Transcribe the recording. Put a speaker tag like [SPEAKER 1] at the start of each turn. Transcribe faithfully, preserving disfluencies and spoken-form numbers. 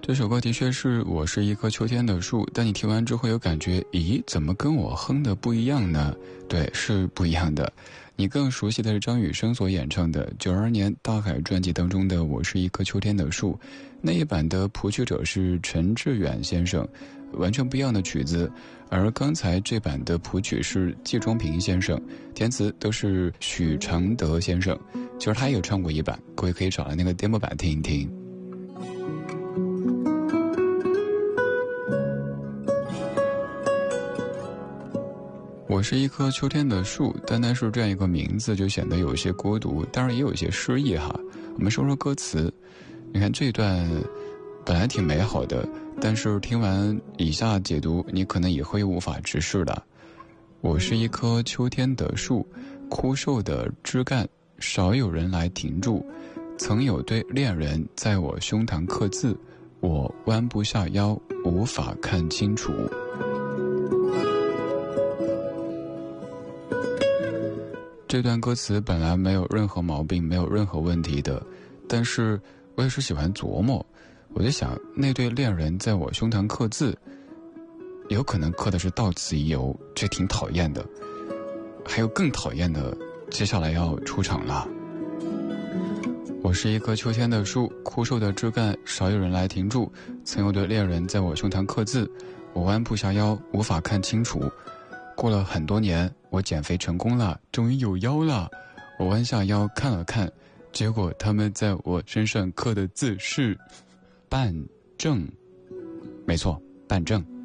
[SPEAKER 1] 这首歌的确是我是一棵秋天的树，但你听完之后有感觉，咦，怎么跟我哼的不一样呢？对，是不一样的。你更熟悉的是张雨生所演唱的九二年大海专辑当中的我是一棵秋天的树，那一版的谱曲者是陈志远先生，完全不一样的曲子。而刚才这版的谱曲是季中平先生，填词都是许常德先生，其实他也有唱过一版，各位可以找来那个 demo 版听一听。我是一棵秋天的树，单单是这样一个名字就显得有些孤独，当然也有一些诗意哈。我们说说歌词，你看这一段本来挺美好的，但是听完以下解读，你可能也会无法直视的。我是一棵秋天的树，枯瘦的枝干少有人来停住，曾有对恋人在我胸膛刻字，我弯不下腰，无法看清楚。这段歌词本来没有任何毛病，没有任何问题的，但是我也是喜欢琢磨，我就想那对恋人在我胸膛刻字，有可能刻的是到此一游，这挺讨厌的。还有更讨厌的，接下来要出场了。我是一棵秋天的树，枯瘦的枝干少有人来停住，曾有对恋人在我胸膛刻字，我弯不下腰，无法看清楚。过了很多年，我减肥成功了，终于有腰了。我弯下腰看了看，结果他们在我身上刻的字是办证。没错，办证。